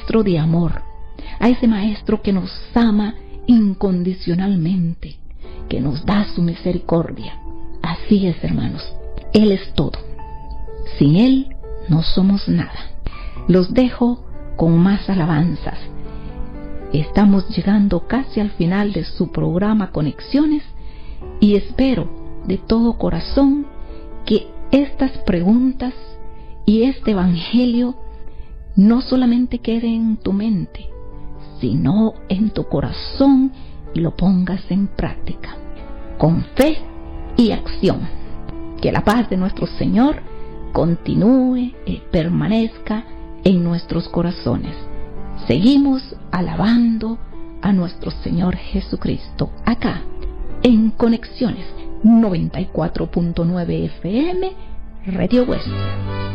maestro de amor, a ese maestro que nos ama incondicionalmente, que nos da su misericordia. Así es, hermanos, Él es todo. Sin Él no somos nada. Los dejo con más alabanzas. Estamos llegando casi al final de su programa Conexiones y espero de todo corazón que estas preguntas y este evangelio no solamente quede en tu mente, sino en tu corazón y lo pongas en práctica, con fe y acción. Que la paz de nuestro Señor continúe y permanezca en nuestros corazones. Seguimos alabando a nuestro Señor Jesucristo acá en Conexiones 94.9 FM Radio West.